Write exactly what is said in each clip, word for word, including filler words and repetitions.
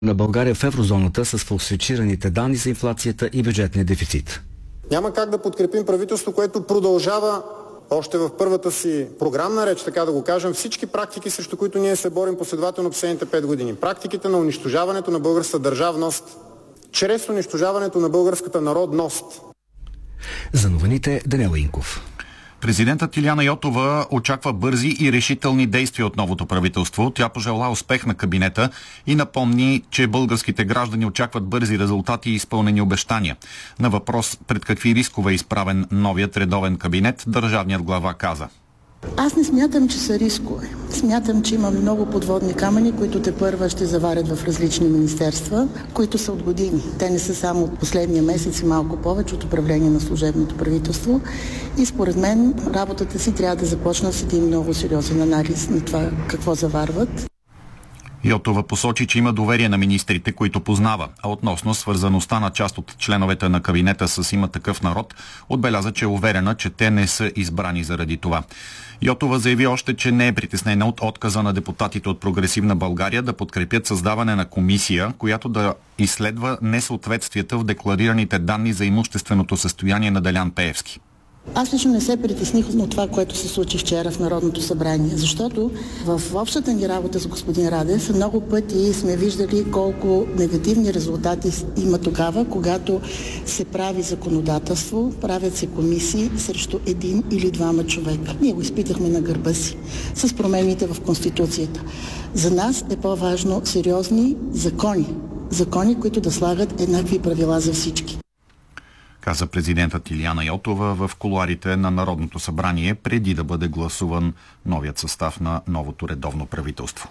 на България в еврозоната с фалшифицираните данни за инфлацията и бюджетния дефицит. Няма как да подкрепим правителство, което продължава още в първата си програмна реч, така да го кажем, всички практики, срещу които ние се борим последователно последните пет години. Практиките на унищожаването на българската държавност чрез унищожаването на българската народност. За новините Даниел Инков. Президентът Илияна Йотова очаква бързи и решителни действия от новото правителство. Тя пожела успех на кабинета и напомни, че българските граждани очакват бързи резултати и изпълнени обещания. На въпрос пред какви рискове е изправен новият редовен кабинет, държавният глава каза: Аз не смятам, че са рискове. Смятам, че има много подводни камъни, които тепърва ще заварят в различни министерства, които са от години. Те не са само от последния месец и малко повече от управление на служебното правителство. И според мен работата си трябва да започна с един много сериозен анализ на това какво заварват. Йотова посочи, че има доверие на министрите, които познава, а относно свързаността на част от членовете на кабинета с Има такъв народ, отбеляза, че е уверена, че те не са избрани заради това. Йотова заяви още, че не е притеснена от отказа на депутатите от Прогресивна България да подкрепят създаване на комисия, която да изследва несъответствията в декларираните данни за имущественото състояние на Делян Пеевски. Аз лично не се притесних от това, което се случи вчера в Народното събрание, защото в общата ни работа с господин Радев много пъти сме виждали колко негативни резултати има тогава, когато се прави законодателство, правят се комисии срещу един или двама човека. Ние го изпитахме на гърба си с промените в Конституцията. За нас е по-важно сериозни закони. Закони, които да слагат еднакви правила за всички, каза президентът Илияна Йотова в кулоарите на Народното събрание, преди да бъде гласуван новият състав на новото редовно правителство.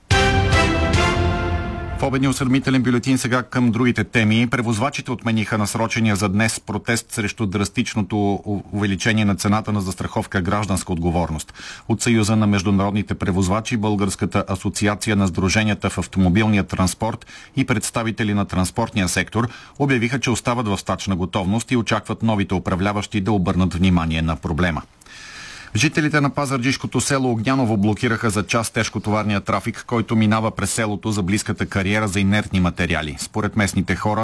В обедния осъдмителен бюлетин сега към другите теми. Превозвачите отмениха насрочения за днес протест срещу драстичното увеличение на цената на застраховка гражданска отговорност. От Съюза на международните превозвачи, Българската асоциация на сдруженията в автомобилния транспорт и представители на транспортния сектор обявиха, че остават в стачна готовност и очакват новите управляващи да обърнат внимание на проблема. Жителите на пазарджишкото село Огняново блокираха за час тежкотоварния трафик, който минава през селото за близката кариера за инертни материали. Според местните хора,